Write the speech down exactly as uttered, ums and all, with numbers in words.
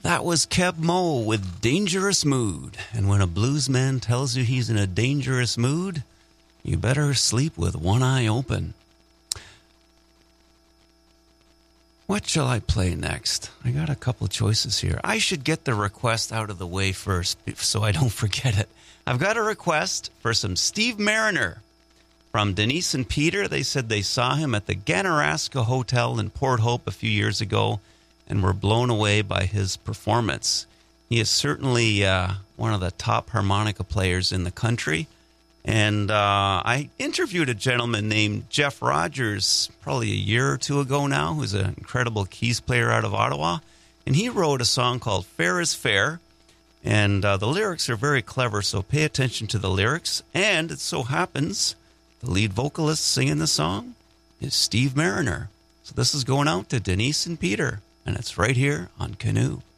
That was Keb Mo with Dangerous Mood. And when a blues man tells you he's in a dangerous mood, you better sleep with one eye open. What shall I play next? I got a couple choices here. I should get the request out of the way first so I don't forget it. I've got a request for some Steve Mariner from Denise and Peter. They said they saw him at the Ganaraska Hotel in Port Hope a few years ago and were blown away by his performance. He is certainly uh, one of the top harmonica players in the country. And uh, I interviewed a gentleman named Jeff Rogers probably a year or two ago now, who's an incredible keys player out of Ottawa. And he wrote a song called Fair is Fair. And uh, the lyrics are very clever, so pay attention to the lyrics. And it so happens the lead vocalist singing the song is Steve Mariner. So this is going out to Denise and Peter. And it's right here on Canoe.